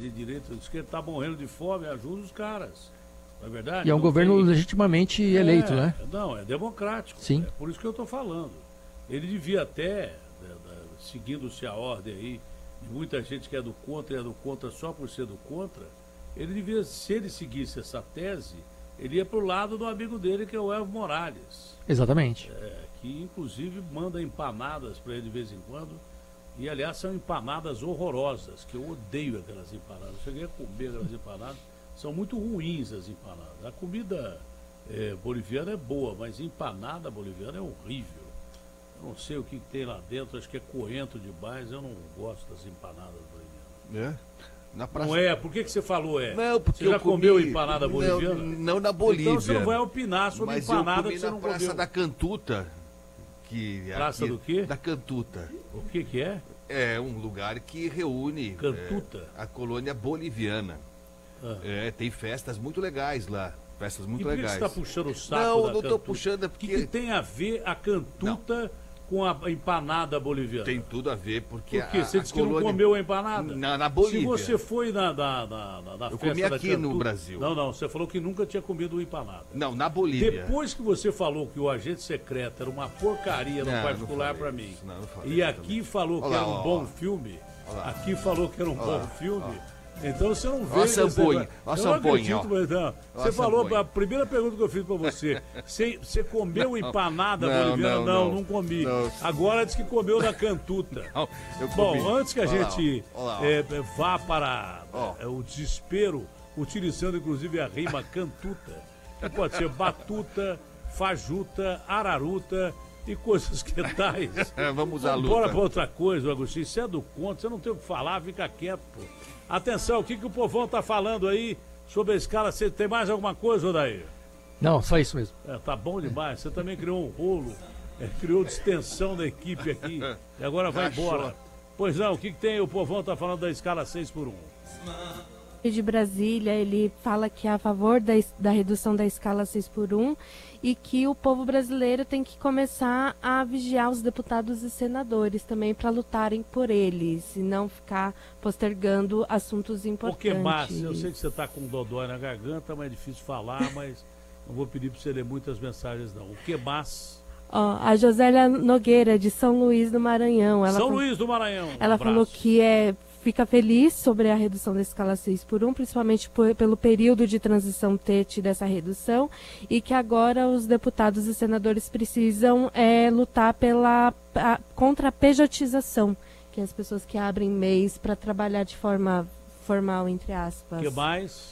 de direita ou de esquerda, está morrendo de fome, ajuda os caras. Não é verdade? E é um governo legitimamente eleito, né? Não, é democrático. Sim. É por isso que eu estou falando. Ele devia até, seguindo-se a ordem aí, de muita gente que é do contra e é do contra só por ser do contra, ele devia, se ele seguisse essa tese, ele ia para o lado do amigo dele, que é o Evo Morales. Exatamente. Que inclusive manda empanadas para ele de vez em quando. E aliás são empanadas horrorosas, que eu odeio aquelas empanadas. Eu cheguei a comer aquelas empanadas, são muito ruins as empanadas. A comida boliviana é boa, mas empanada boliviana é horrível. Eu não sei o que tem lá dentro, acho que é coentro demais, eu não gosto das empanadas bolivianas. Na praça... Não é? Por que você falou Não, porque você já comeu empanada boliviana? Não na Bolívia. Então você não vai opinar sobre empanada que você não comeu. Praça da Cantuta. Praça aqui, do quê? Da Cantuta. O que é? É um lugar que reúne Cantuta? A colônia boliviana. Tem festas muito legais lá. Festas muito legais. Por que você está puxando o saco Não, da não estou Cantuta? puxando porque... O que tem a ver a Cantuta com a empanada boliviana? Tem tudo a ver, porque Por quê? Você disse que não comeu a empanada? Na Bolívia. Se você foi na eu festa comi da aqui Cantuta... no Brasil. Não, você falou que nunca tinha comido empanada. Não, na Bolívia. Depois que você falou que o agente secreto era uma porcaria no particular para mim, e aqui falou que era um bom filme, aqui falou que era um bom filme... Então você não vê... Ó a Samponha, Você falou, a primeira pergunta que eu fiz pra você, você comeu empanada boliviana? Não comi. Não. Agora diz que comeu na Cantuta. Não, eu comi. Bom, antes que a gente vá para o desespero, utilizando inclusive a rima Cantuta, que pode ser batuta, fajuta, araruta e coisas que tais. Vamos à luta. Bora pra outra coisa, Agostinho. Você é do conto, você não tem o que falar, fica quieto, pô. Atenção, o que o povão tá falando aí sobre a escala? Você tem mais alguma coisa, Odair? Não, só isso mesmo. Tá bom demais. Você também criou um rolo, criou distensão da equipe aqui e agora vai embora. Pois não, o que tem? O povão tá falando da escala 6x1. De Brasília, ele fala que é a favor da redução da escala 6x1 e que o povo brasileiro tem que começar a vigiar os deputados e senadores também para lutarem por eles e não ficar postergando assuntos importantes. O que mais? Eu sei que você está com um dodói na garganta, mas é difícil falar, mas não vou pedir para você ler muitas mensagens não. O que mais? A Josélia Nogueira, de São Luís do Maranhão. Luís do Maranhão. Ela falou que fica feliz sobre a redução da escala 6x1, principalmente pelo período de transição ter tido essa redução, e que agora os deputados e senadores precisam lutar contra a pejotização, que é as pessoas que abrem MEIs para trabalhar de forma formal, entre aspas. O que mais?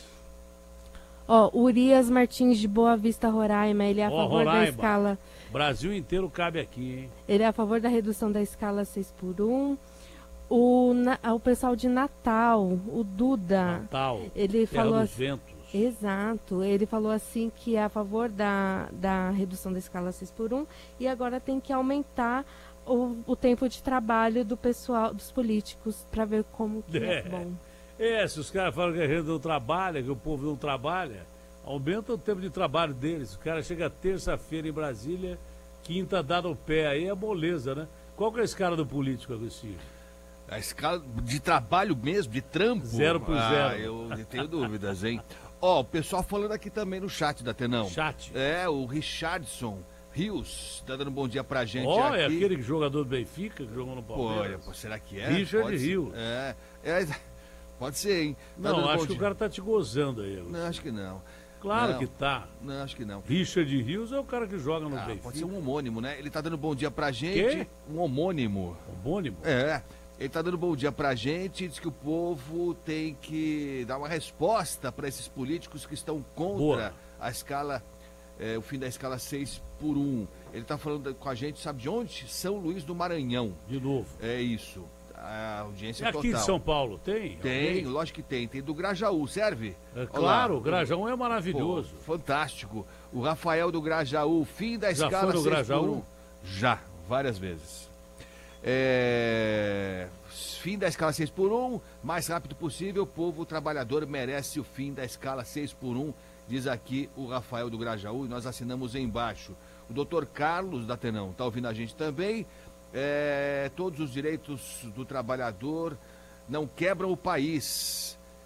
Urias Martins, de Boa Vista, Roraima, ele é a favor da escala... Brasil inteiro cabe aqui, hein? Ele é a favor da redução da escala 6x1. O pessoal de Natal, o Duda, ele falou dos ventos. Exato, ele falou assim que é a favor da redução da escala 6x1 e agora tem que aumentar o tempo de trabalho do pessoal, dos políticos, para ver como que é bom. Se os caras falam que a gente não trabalha, que o povo não trabalha, aumenta o tempo de trabalho deles. O cara chega terça-feira em Brasília, quinta dá no pé, aí é moleza, né? Qual que é a escala do político, Agostinho? A escala de trabalho mesmo, de trampo? 0 por 0. Eu tenho dúvidas, hein? O pessoal falando aqui também no chat da Tenão. Chat? O Richardson Rios tá dando um bom dia pra gente aqui. É aquele jogador do Benfica que jogou no Palmeiras? Será que é? Richard Rios. Pode ser, hein? Não, acho que o cara tá te gozando aí. Agostinho. Não, acho que não. Claro que tá. Não, acho que não. Richard Rios é o cara que joga no Benfica. Pode ser um homônimo, né? Ele tá dando bom dia pra gente. Quê? Um homônimo. Homônimo? Ele tá dando bom dia pra gente, diz que o povo tem que dar uma resposta para esses políticos que estão contra a escala, o fim da escala 6x1. Ele tá falando com a gente, sabe de onde? São Luís do Maranhão. De novo. É isso. A audiência total. Aqui de São Paulo tem? Tem, lógico que tem. Tem do Grajaú, serve? Claro, o Grajaú é maravilhoso. Fantástico. O Rafael do Grajaú, fim da escala 6x1. Grajaú? Já, várias vezes. Fim da escala 6x1, mais rápido possível, o povo trabalhador merece o fim da escala 6x1, diz aqui o Rafael do Grajaú, e nós assinamos embaixo. O doutor Carlos da Tenão está ouvindo a gente também. Todos os direitos do trabalhador não quebram o país.